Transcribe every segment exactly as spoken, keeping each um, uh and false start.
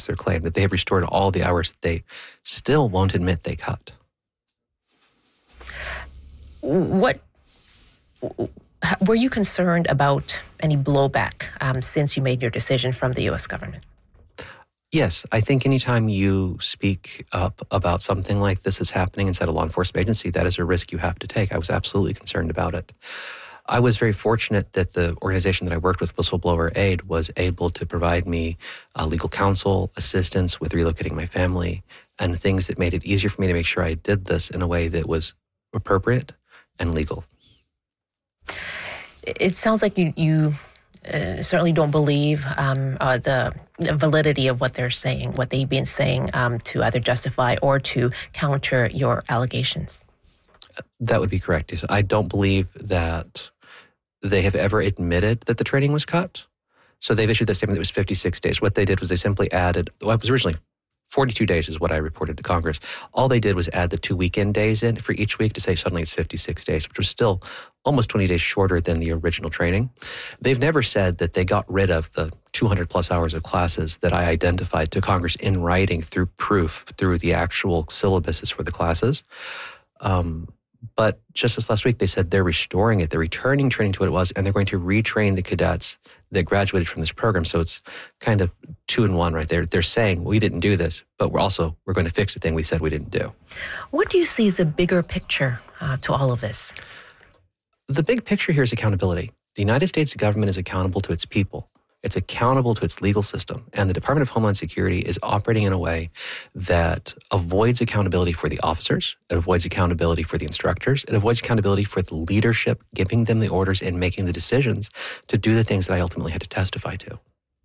their claim, that they have restored all the hours that they still won't admit they cut. What were you concerned about any blowback um, since you made your decision from the U S government? Yes, I think anytime you speak up about something like this is happening inside a law enforcement agency, that is a risk you have to take. I was absolutely concerned about it. I was very fortunate that the organization that I worked with, Whistleblower Aid, was able to provide me uh, legal counsel, assistance with relocating my family, and things that made it easier for me to make sure I did this in a way that was appropriate and legal. It sounds like you, you uh, certainly don't believe um, uh, the validity of what they're saying, what they've been saying um, to either justify or to counter your allegations. That would be correct. I don't believe that they have ever admitted that the training was cut. So they've issued that statement that it was fifty-six days. What they did was they simply added, well, it was originally forty-two days is what I reported to Congress. All they did was add the two weekend days in for each week to say suddenly it's fifty-six days, which was still almost twenty days shorter than the original training. They've never said that they got rid of the two hundred plus hours of classes that I identified to Congress in writing through proof, through the actual syllabuses for the classes. Um, But just this last week, they said they're restoring it. They're returning training to what it was, and they're going to retrain the cadets that graduated from this program. So it's kind of two in one right there. They're saying, we didn't do this, but we're also, we're going to fix the thing we said we didn't do. What do you see as a bigger picture uh, to all of this? The big picture here is accountability. The United States government is accountable to its people. It's accountable to its legal system. And the Department of Homeland Security is operating in a way that avoids accountability for the officers, it avoids accountability for the instructors, it avoids accountability for the leadership, giving them the orders and making the decisions to do the things that I ultimately had to testify to.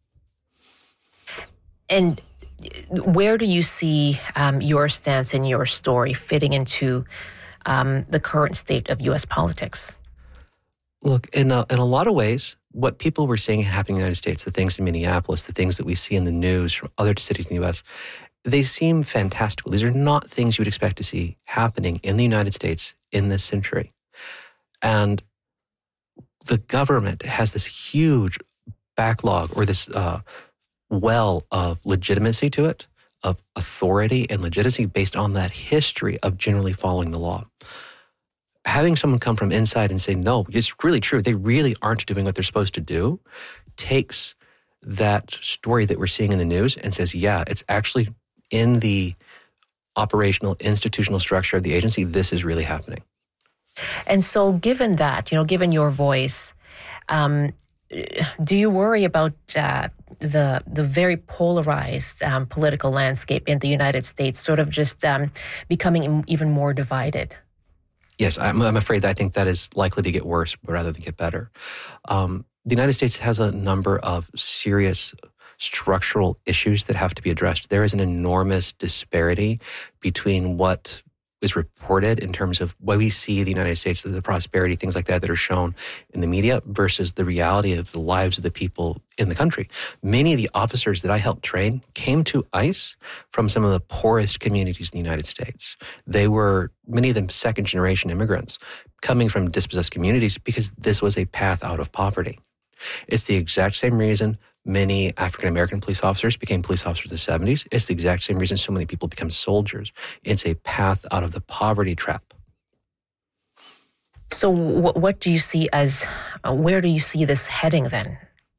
And where do you see um, your stance and your story fitting into um, the current state of U S politics? Look, in a, in a lot of ways, what people were seeing happening in the United States, the things in Minneapolis, the things that we see in the news from other cities in the U S, they seem fantastical. These are not things you would expect to see happening in the United States in this century. And the government has this huge backlog or this uh, well of legitimacy to it, of authority and legitimacy based on that history of generally following the law. Having someone come from inside and say, no, it's really true, they really aren't doing what they're supposed to do, takes that story that we're seeing in the news and says, yeah, it's actually in the operational, institutional structure of the agency, this is really happening. And so given that, you know, given your voice, um, do you worry about uh, the the very polarized um, political landscape in the United States sort of just um, becoming even more divided? Yes, I'm, I'm afraid that I think that is likely to get worse rather than get better. Um, the United States has a number of serious structural issues that have to be addressed. There is an enormous disparity between what is reported in terms of what we see the United States, the prosperity, things like that that are shown in the media versus the reality of the lives of the people in the country. Many of the officers that I helped train came to ICE from some of the poorest communities in the United States. They were, many of them, second-generation immigrants coming from dispossessed communities because this was a path out of poverty. It's the exact same reason many African-American police officers became police officers in the seventies. It's the exact same reason so many people become soldiers. It's a path out of the poverty trap. So w- what do you see as, uh, where do you see this heading then?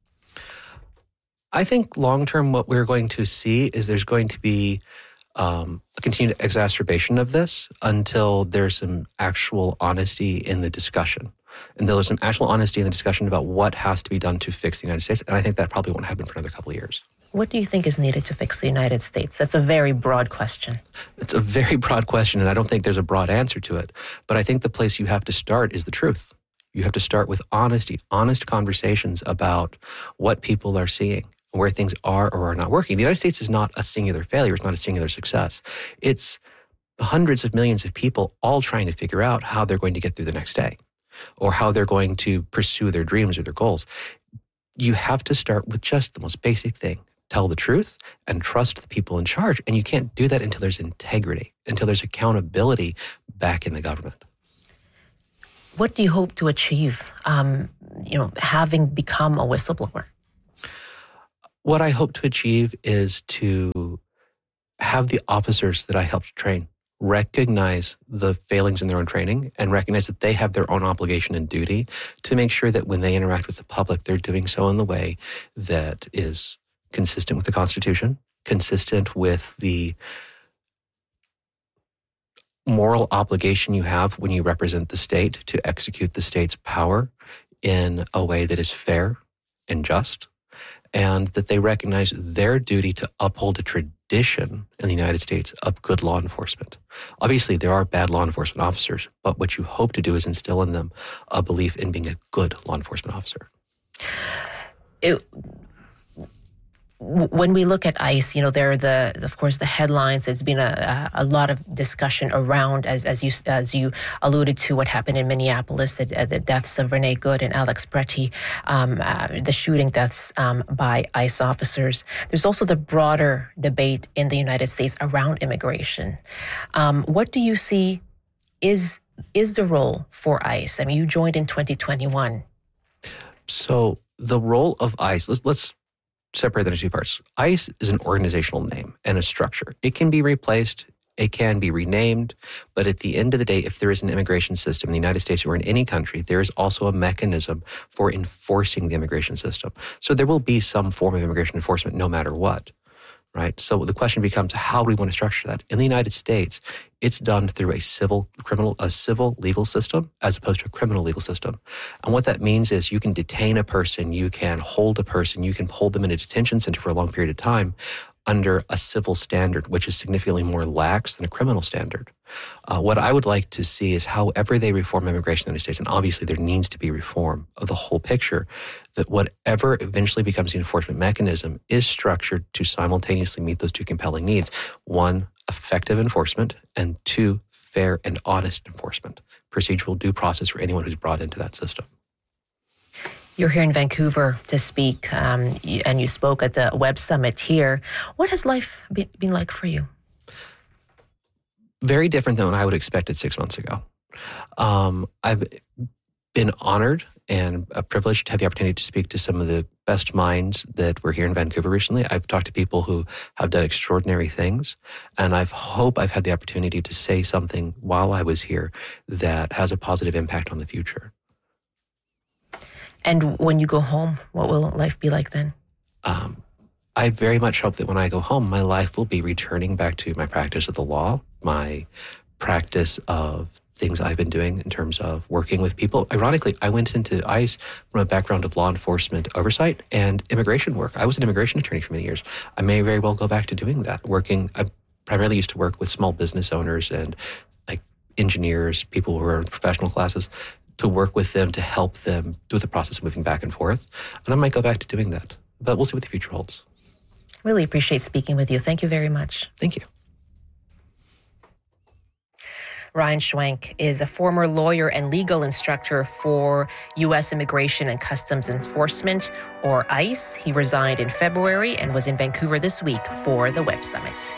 I think long-term what we're going to see is there's going to be um, a continued exacerbation of this until there's some actual honesty in the discussion. And there's some actual honesty in the discussion about what has to be done to fix the United States. And I think that probably won't happen for another couple of years. What do you think is needed to fix the United States? That's a very broad question. It's a very broad question, and I don't think there's a broad answer to it. But I think the place you have to start is the truth. You have to start with honesty, honest conversations about what people are seeing, where things are or are not working. The United States is not a singular failure. It's not a singular success. It's hundreds of millions of people all trying to figure out how they're going to get through the next day, or how they're going to pursue their dreams or their goals. You have to start with just the most basic thing. Tell the truth and trust the people in charge. And you can't do that until there's integrity, until there's accountability back in the government. What do you hope to achieve, um, you know, having become a whistleblower? What I hope to achieve is to have the officers that I helped train recognize the failings in their own training and recognize that they have their own obligation and duty to make sure that when they interact with the public, they're doing so in the way that is consistent with the Constitution, consistent with the moral obligation you have when you represent the state to execute the state's power in a way that is fair and just, and that they recognize their duty to uphold a tradition in the United States of good law enforcement. Obviously, there are bad law enforcement officers, but what you hope to do is instill in them a belief in being a good law enforcement officer. It, when we look at ICE, you know, there are the, of course, the headlines. There's been a, a lot of discussion around, as as you as you alluded to, what happened in Minneapolis, the, the deaths of Renee Good and Alex Pretty, um, uh, the shooting deaths um, by ICE officers. There's also the broader debate in the United States around immigration. Um, what do you see is is the role for ICE? I mean, you joined in twenty twenty-one. So the role of ICE, let's let's. separate that into two parts. ICE is an organizational name and a structure. It can be replaced, it can be renamed, but at the end of the day, if there is an immigration system in the United States or in any country, there is also a mechanism for enforcing the immigration system. So there will be some form of immigration enforcement no matter what, right? So the question becomes, how do we want to structure that? In the United States, it's done through a civil criminal, a civil legal system as opposed to a criminal legal system. And what that means is you can detain a person, you can hold a person, you can hold them in a detention center for a long period of time under a civil standard, which is significantly more lax than a criminal standard. Uh, what I would like to see is however they reform immigration in the United States, and obviously there needs to be reform of the whole picture, that whatever eventually becomes the enforcement mechanism is structured to simultaneously meet those two compelling needs. One, effective enforcement, and two, fair and honest enforcement, procedural due process for anyone who's brought into that system. You're here in Vancouver to speak, um, and you spoke at the Web Summit here. What has life be, been like for you? Very different than what I would expected six months ago. Um, I've been honored and a privilege to have the opportunity to speak to some of the best minds that were here in Vancouver recently. I've talked to people who have done extraordinary things, and I hope I've had the opportunity to say something while I was here that has a positive impact on the future. And when you go home, what will life be like then? Um, I very much hope that when I go home, my life will be returning back to my practice of the law, my practice of things I've been doing in terms of working with people. Ironically, I went into ICE from a background of law enforcement oversight and immigration work. I was an immigration attorney for many years. I may very well go back to doing that, working. I primarily used to work with small business owners and like engineers, people who are in professional classes, to work with them, to help them do the process of moving back and forth. And I might go back to doing that. But we'll see what the future holds. Really appreciate speaking with you. Thank you very much. Thank you. Ryan Schwenk is a former lawyer and legal instructor for U S Immigration and Customs Enforcement, or ICE. He resigned in February and was in Vancouver this week for the Web Summit.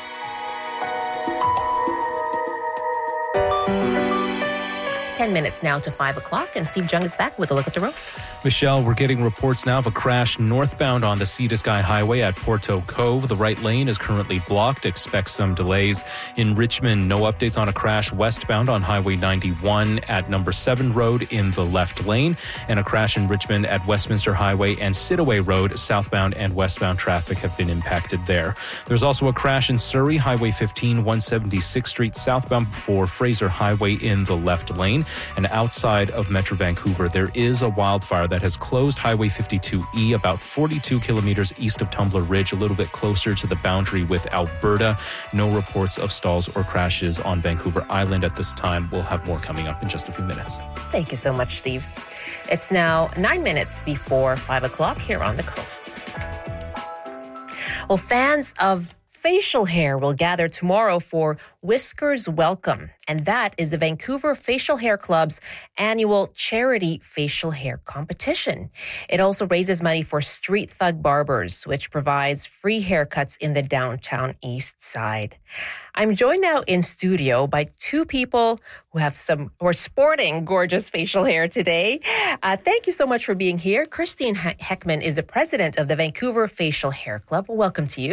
Ten minutes now to five o'clock, and Steve Jung is back with a look at the roads. Michelle, we're getting reports now of a crash northbound on the Sea to Sky Highway at Porto Cove. The right lane is currently blocked. Expect some delays. In Richmond, no updates on a crash westbound on Highway ninety-one at Number seven Road in the left lane, and a crash in Richmond at Westminster Highway and Sidaway Road. Southbound and westbound traffic have been impacted there. There's also a crash in Surrey, Highway fifteen, one seventy-sixth Street southbound before Fraser Highway in the left lane. And outside of Metro Vancouver, there is a wildfire that has closed Highway fifty-two E about forty-two kilometers east of Tumbler Ridge, a little bit closer to the boundary with Alberta. No reports of stalls or crashes on Vancouver Island at this time. We'll have more coming up in just a few minutes. Thank you so much, Steve. It's now nine minutes before five o'clock here on the coast. Well, fans of facial hair will gather tomorrow for Whiskers Welcome, and that is the Vancouver Facial Hair Club's annual charity facial hair competition. It also raises money for Street Thug Barbers, which provides free haircuts in the downtown east side. I'm joined now in studio by two people who have some, who are sporting gorgeous facial hair today. Uh, thank you so much for being here. Christine Heckman is the president of the Vancouver Facial Hair Club. Welcome to you.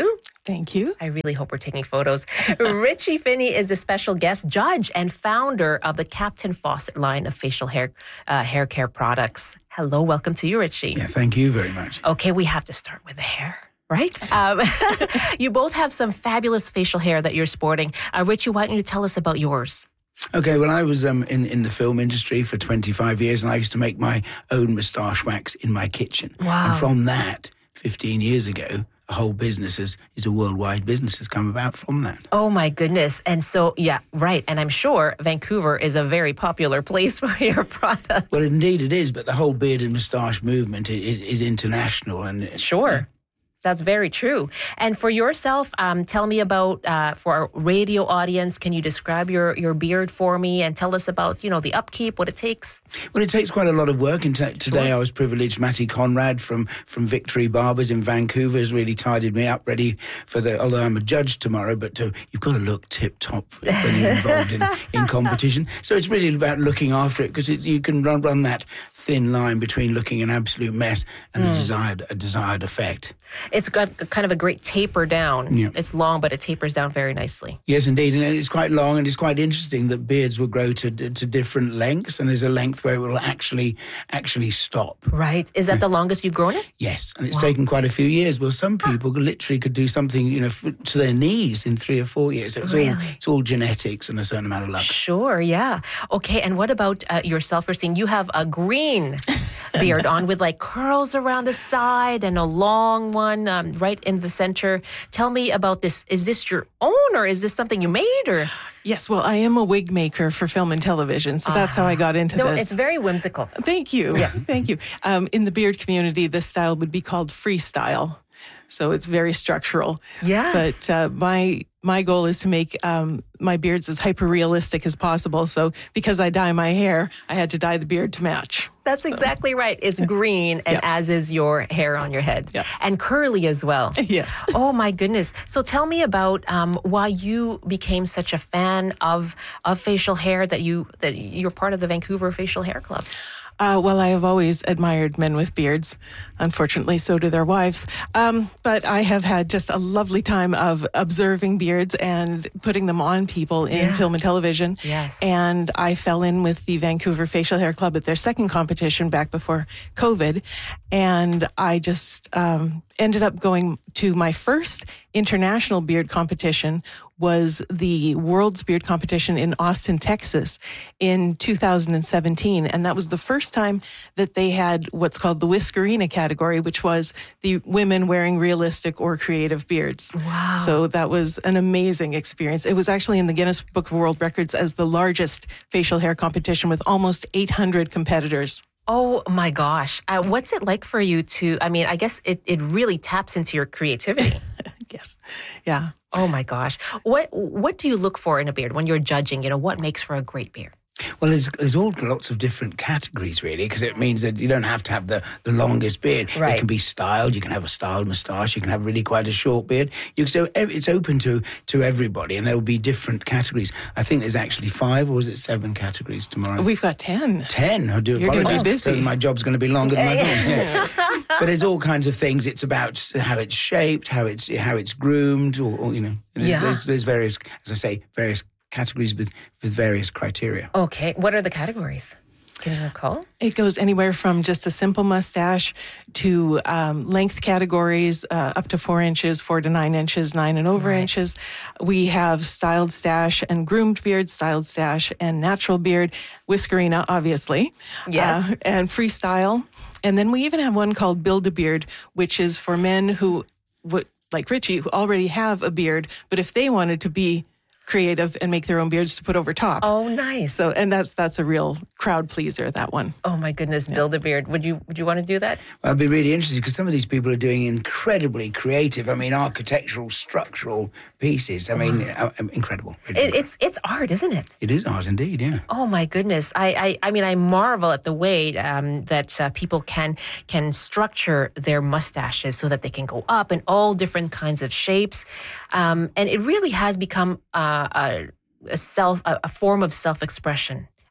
Thank you. I really hope we're taking photos. Richie Finney is a special guest judge and founder of the Captain Fawcett line of facial hair uh, hair care products. Hello, welcome to you, Richie. Yeah, thank you very much. Okay, we have to start with the hair. Right? Um, you both have some fabulous facial hair that you're sporting. Uh, Richie, why don't you tell us about yours? Okay, well, I was um, in, in the film industry for twenty-five years, and I used to make my own moustache wax in my kitchen. Wow. And from that, fifteen years ago, a whole business is, is a worldwide business has come about from that. Oh, my goodness. And so, yeah, right. And I'm sure Vancouver is a very popular place for your products. Well, indeed it is, but the whole beard and moustache movement is, is international. And Sure. Yeah. That's very true. And for yourself, um, tell me about, uh, for our radio audience, can you describe your, your beard for me and tell us about, you know, the upkeep, what it takes? Well, it takes quite a lot of work. And t- today sure. I was privileged. Matty Conrad from, from Victory Barbers in Vancouver has really tidied me up, ready for the, although I'm a judge tomorrow, but to, you've got to look tip-top when you're involved in, in competition. So it's really about looking after it, because you can run, run that thin line between looking an absolute mess and mm. a desired a desired effect. It's got kind of a great taper down. Yeah. It's long, but it tapers down very nicely. Yes, indeed. And it's quite long, and it's quite interesting that beards will grow to to different lengths, and there's a length where it will actually actually stop. Right. Is that the longest you've grown it? Yes, and it's wow. taken quite a few years. Well, some people literally could do something, you know, to their knees in three or four years. So it's really? all it's all genetics and a certain amount of luck. Sure, yeah. Okay, and what about uh, yourself, Christine? You have a green beard on with like curls around the side and a long one um, right in the center. Tell me about this. Is this your own, or is this something you made? Or Yes, well, I am a wig maker for film and television, so that's how I got into no, this. It's very whimsical. Thank you. Yes. Thank you. Um, in the beard community, this style would be called freestyle. So it's very structural. Yes. But uh, my my goal is to make um, my beards as hyper-realistic as possible. So because I dye my hair, I had to dye the beard to match. That's so. Exactly right. It's green, and yep. as is your hair on your head. Yep. And curly as well. Yes. Oh, my goodness. So tell me about um, why you became such a fan of of facial hair, that, you, that you're part of the Vancouver Facial Hair Club. Uh, well, I have always admired men with beards. Unfortunately, so do their wives. Um, but I have had just a lovely time of observing beards and putting them on people in yeah. film and television. Yes. And I fell in with the Vancouver Facial Hair Club at their second competition back before COVID. And I just um, ended up going to my first international beard competition, was the World's Beard Competition in Austin, Texas in two thousand seventeen. And that was the first time that they had what's called the Whiskerina category, which was the women wearing realistic or creative beards. Wow. So that was an amazing experience. It was actually in the Guinness Book of World Records as the largest facial hair competition with almost eight hundred competitors. Oh, my gosh. Uh, what's it like for you to, I mean, I guess it, it really taps into your creativity. Yes. Yeah. Oh, my gosh. What What do you look for in a beard when you're judging? You know, what makes for a great beard? Well, there's, there's all lots of different categories, really, because it means that you don't have to have the, the longest beard. Right. It can be styled. You can have a styled moustache. You can have really quite a short beard. You so it's open to, to everybody, and there will be different categories. I think there's actually five, or is it seven categories tomorrow? We've got ten. Ten? I do You're apologize. going to be busy. So my job's going to be longer than I thought. Yeah. But there's all kinds of things. It's about how it's shaped, how it's how it's groomed, or, or you know, Yeah. there's, there's various, as I say, various categories with, with various criteria. Okay. What are the categories? Can you recall? It goes anywhere from just a simple mustache to um, length categories, uh, up to four inches, four to nine inches, nine and over Right. inches. We have styled stash and groomed beard, styled stash and natural beard, Whiskerina, obviously. Yes. Uh, and freestyle. And then we even have one called Build-A-Beard, which is for men who, would, like Richie, who already have a beard, but if they wanted to be creative and make their own beards to put over top. Oh, nice. So, and that's that's a real crowd pleaser, that one. Oh, my goodness. Build a beard. Would you Would you want to do that? Well, I'd be really interested, because some of these people are doing incredibly creative, I mean, architectural, structural pieces. I mean, uh, incredible. Really It, incredible. it's it's art, isn't it? It is art indeed, yeah. Oh my goodness! I I, I mean, I marvel at the way um, that uh, people can can structure their mustaches so that they can go up in all different kinds of shapes, um, and it really has become uh, a, a self a, a form of self expression.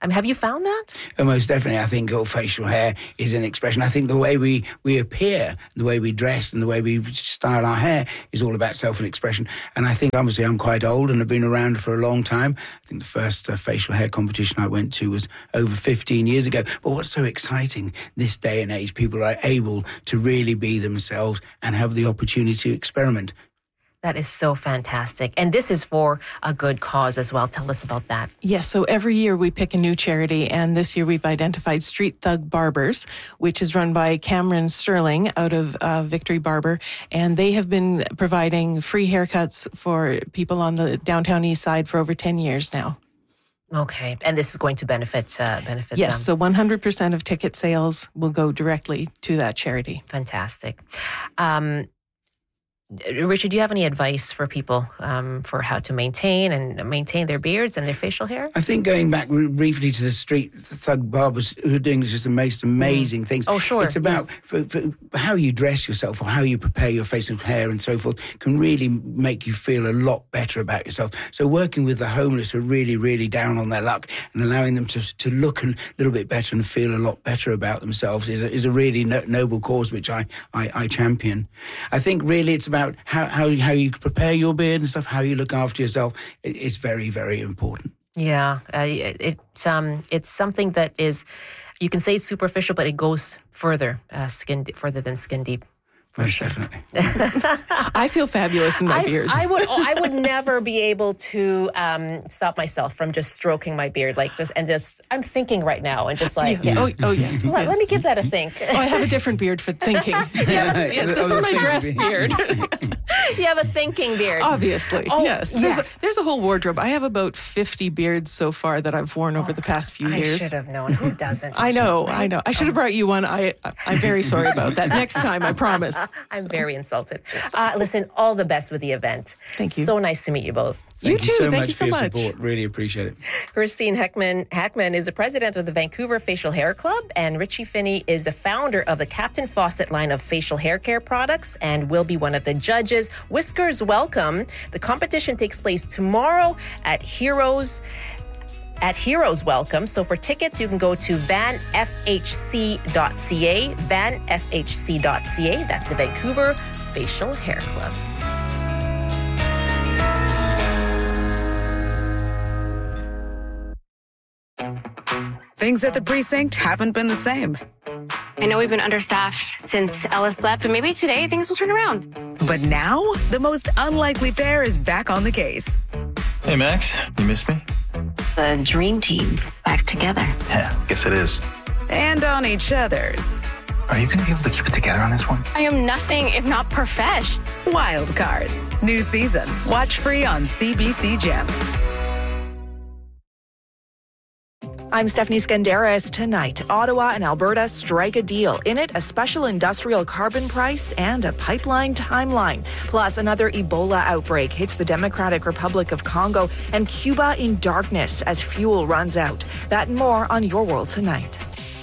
Um, have you found that? Uh, most definitely. I think all facial hair is an expression. I think the way we, we appear, the way we dress and the way we style our hair is all about self-expression. And I think, obviously, I'm quite old and have been around for a long time. I think the first uh, facial hair competition I went to was over fifteen years ago. But what's so exciting this day and age, people are able to really be themselves and have the opportunity to experiment. That is so fantastic. And this is for a good cause as well. Tell us about that. Yes, so every year we pick a new charity, and this year we've identified Street Thug Barbers, which is run by Cameron Sterling out of uh, Victory Barber, and they have been providing free haircuts for people on the downtown east side for over ten years now. Okay, and this is going to benefit uh, benefit yes, them. so one hundred percent of ticket sales will go directly to that charity. Fantastic. Um, Richard, do you have any advice for people um, for how to maintain and maintain their beards and their facial hair? I think going back briefly to the Street Thug Barbers who are doing just the most amazing mm. things. Oh, sure. It's about yes. for, for how you dress yourself or how you prepare your facial hair and so forth can really make you feel a lot better about yourself. So working with the homeless who are really, really down on their luck and allowing them to, to look a little bit better and feel a lot better about themselves is a, is a really no, noble cause which I, I, I champion. I think really it's about How, how how you prepare your beard and stuff, how you look after yourself. It, it's very, very important. Yeah, uh, it, it's um, it's something that is, you can say it's superficial, but it goes further, uh, skin further than skin deep. Most definitely. I feel fabulous in my I, beards. I would I would never be able to um, stop myself from just stroking my beard like just and just I'm thinking right now and just like yeah. Yeah. Oh, oh yes. Let, yes. let me give that a think. Oh, I have a different beard for thinking. yes, yes, this is my dress beard. You have a thinking beard. Obviously, oh, yes. There's, yes. A, there's a whole wardrobe. I have about fifty beards so far that I've worn over the past few I years. I should have known. Who doesn't? I know, right? I know. I should have brought you one. I, I'm very sorry about that. Next time, I promise. I'm very insulted. Uh, listen, all the best with the event. Thank you. So nice to meet you both. Thank you, you too. so Thank much you so for your much. support. Really appreciate it. Christine Heckman, Hackman is the president of the Vancouver Facial Hair Club, and Richie Finney is the founder of the Captain Fawcett line of facial hair care products and will be one of the judges. Whiskers, welcome. The competition takes place tomorrow at Heroes. At Heroes Welcome. So for tickets, you can go to van f h c dot c a, van f h c dot c a. That's the Vancouver Facial Hair Club. Things at the precinct haven't been the same. I know we've been understaffed since Ellis left, but maybe today things will turn around. But now, the most unlikely pair is back on the case. Hey, Max, you missed me? The dream team is back together. Yeah, guess it is. And on each other's. Are you going to be able to keep it together on this one? I am nothing if not profesh. Wild Cards. New season. Watch free on C B C Gem. I'm Stephanie Skandaris. Tonight, Ottawa and Alberta strike a deal. In it, a special industrial carbon price and a pipeline timeline. Plus, another Ebola outbreak hits the Democratic Republic of Congo and Cuba in darkness as fuel runs out. That and more on Your World Tonight.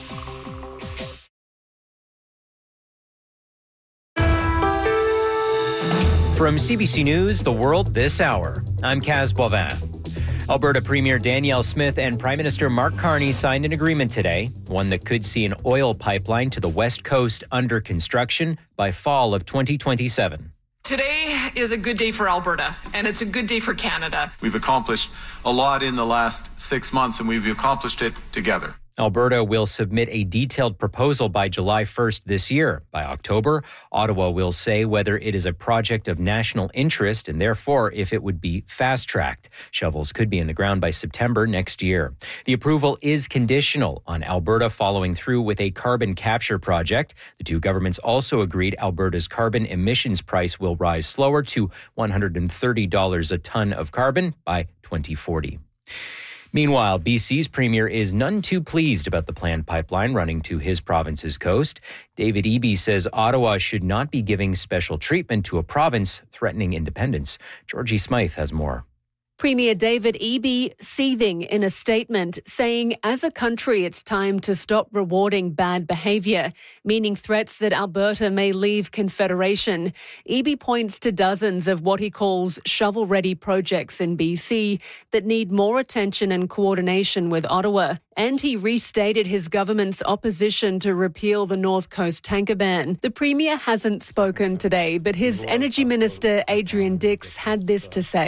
From C B C News, The World This Hour, I'm Kaz Boivin. Alberta Premier Danielle Smith and Prime Minister Mark Carney signed an agreement today, one that could see an oil pipeline to the West Coast under construction by fall of twenty twenty-seven. Today is a good day for Alberta, and it's a good day for Canada. We've accomplished a lot in the last six months, and we've accomplished it together. Alberta will submit a detailed proposal by July first this year. By October, Ottawa will say whether it is a project of national interest and therefore if it would be fast-tracked. Shovels could be in the ground by September next year. The approval is conditional on Alberta following through with a carbon capture project. The two governments also agreed Alberta's carbon emissions price will rise slower to one hundred thirty dollars a ton of carbon by twenty forty. Meanwhile, B C's Premier is none too pleased about the planned pipeline running to his province's coast. David Eby says Ottawa should not be giving special treatment to a province threatening independence. Georgie Smythe has more. Premier David Eby seething in a statement, saying as a country it's time to stop rewarding bad behaviour, meaning threats that Alberta may leave Confederation. Eby points to dozens of what he calls shovel-ready projects in B C that need more attention and coordination with Ottawa. And he restated his government's opposition to repeal the North Coast tanker ban. The Premier hasn't spoken today, but his Energy Minister Adrian Dix had this to say.